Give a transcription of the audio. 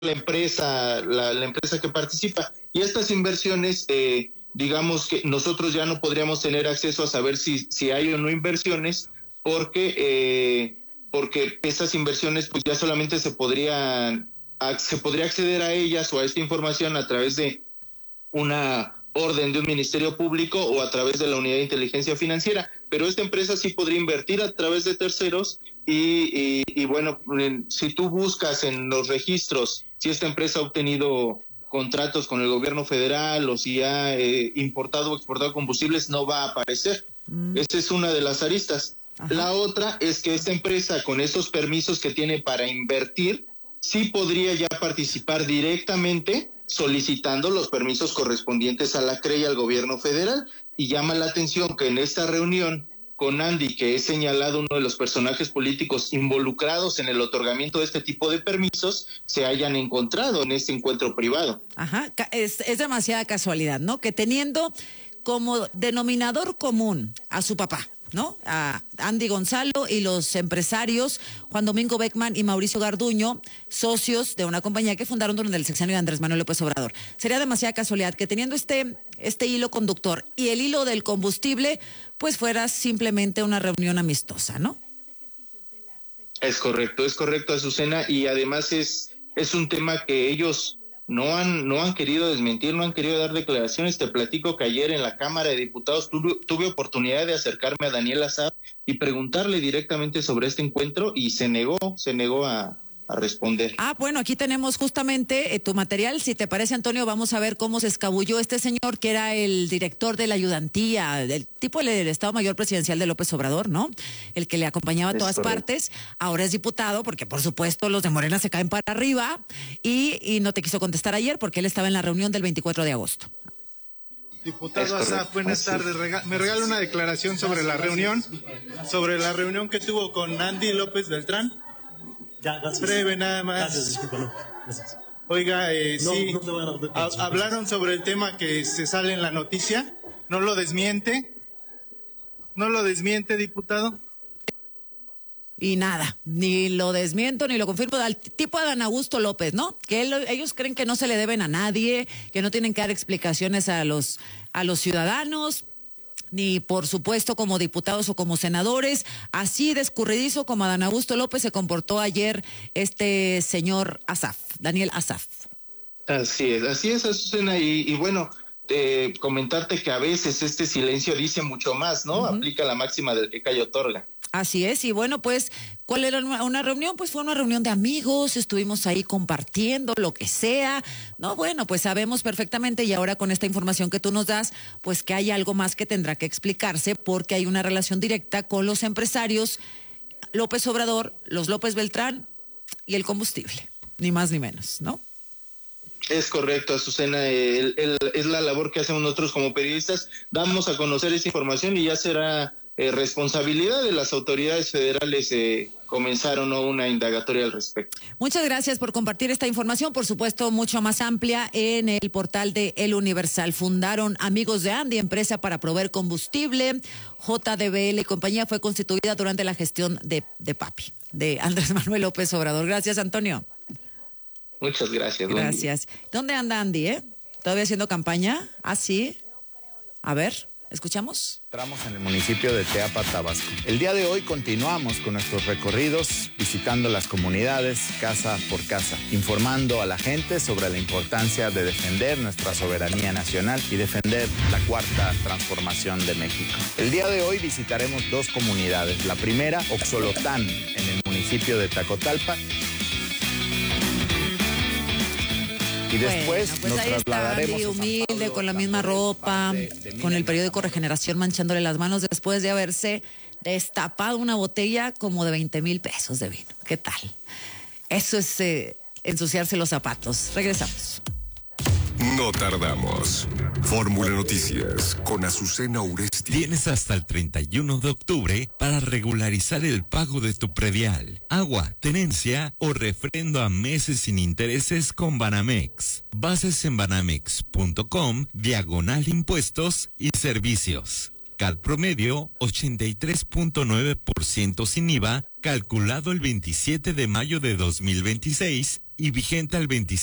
la empresa que participa. Y estas inversiones, digamos que nosotros ya no podríamos tener acceso a saber si hay o no inversiones, porque esas inversiones pues ya solamente se podría acceder a ellas o a esta información a través de una orden de un ministerio público o a través de la unidad de inteligencia financiera, pero esta empresa sí podría invertir a través de terceros y bueno, si tú buscas en los registros si esta empresa ha obtenido contratos con el gobierno federal o si ha importado o exportado combustibles, no va a aparecer. Esa es una de las aristas. Ajá. La otra es que esta empresa, con esos permisos que tiene para invertir, sí podría ya participar directamente solicitando los permisos correspondientes a la CRE y al gobierno federal. Y llama la atención que en esta reunión con Andy, que es señalado uno de los personajes políticos involucrados en el otorgamiento de este tipo de permisos, se hayan encontrado en este encuentro privado. Ajá, es demasiada casualidad, ¿no? Que teniendo como denominador común a su papá, ¿no? A Andy Gonzalo y los empresarios Juan Domingo Beckman y Mauricio Garduño, socios de una compañía que fundaron durante el sexenio de Andrés Manuel López Obrador. Sería demasiada casualidad que teniendo este hilo conductor y el hilo del combustible, pues fuera simplemente una reunión amistosa, ¿no? Es correcto, Azucena, y además es un tema que ellos no han querido desmentir, no han querido dar declaraciones. Te platico que ayer en la Cámara de Diputados tuve oportunidad de acercarme a Daniel Asaf y preguntarle directamente sobre este encuentro y se negó a responder. Bueno, aquí tenemos justamente tu material. Si te parece, Antonio, vamos a ver cómo se escabulló este señor que era el director de la ayudantía, del tipo del Estado Mayor Presidencial de López Obrador, ¿no? El que le acompañaba a todas partes. Ahora es diputado porque, por supuesto, los de Morena se caen para arriba y no te quiso contestar ayer porque él estaba en la reunión del 24 de agosto. Diputado Asaf, buenas tardes. Me regala una declaración sobre la reunión que tuvo con Andy López Beltrán. Ya, gracias. Breve, nada más. Gracias, disculpa, no. Gracias. Oiga, sí, no te voy a dar hablaron sobre el tema que se sale en la noticia. ¿No lo desmiente? ¿No lo desmiente, diputado? Y nada, ni lo desmiento ni lo confirmo, al tipo de Adán Augusto López, ¿no? Que ellos creen que no se le deben a nadie, que no tienen que dar explicaciones a los ciudadanos, ni por supuesto como diputados o como senadores. Así de escurridizo como Adán Augusto López se comportó ayer este señor Asaf, Daniel Asaf. Así es, Azucena, y bueno, comentarte que a veces este silencio dice mucho más, ¿no? Aplica la máxima del que calla otorga. Así es, y bueno, pues, ¿cuál era una reunión? Pues fue una reunión de amigos, estuvimos ahí compartiendo lo que sea, ¿no? Bueno, pues sabemos perfectamente, y ahora con esta información que tú nos das, pues que hay algo más que tendrá que explicarse, porque hay una relación directa con los empresarios López Obrador, los López Beltrán y el combustible, ni más ni menos, ¿no? Es correcto, Azucena, es la labor que hacemos nosotros como periodistas, damos a conocer esta información y ya será responsabilidad de las autoridades federales comenzar o no una indagatoria al respecto. Muchas gracias por compartir esta información, por supuesto mucho más amplia en el portal de El Universal. Fundaron Amigos de Andy, empresa para proveer combustible. JDBL y compañía fue constituida durante la gestión de papi, de Andrés Manuel López Obrador. Gracias, Antonio. Muchas gracias. Gracias. ¿Dónde anda Andy, ¿Todavía haciendo campaña? ¿Ah, sí? A ver. ¿Escuchamos? Entramos en el municipio de Teapa, Tabasco. El día de hoy continuamos con nuestros recorridos, visitando las comunidades casa por casa, informando a la gente sobre la importancia de defender nuestra soberanía nacional y defender la cuarta transformación de México. El día de hoy visitaremos 2 comunidades. La primera, Oxolotán, en el municipio de Tacotalpa. Y después pues nos trasladaremos Andy, humilde, con la misma ropa, con el periódico Regeneración manchándole las manos después de haberse destapado una botella como de 20,000 pesos de vino. ¿Qué tal? Eso es ensuciarse los zapatos. Regresamos. No tardamos. Fórmula Noticias con Azucena Uresti. Tienes hasta el 31 de octubre para regularizar el pago de tu predial, agua, tenencia o refrendo a meses sin intereses con Banamex. Bases en banamex.com/impuestos y servicios. CAT promedio 83.9% sin IVA, calculado el 27 de mayo de 2026 y vigente al 25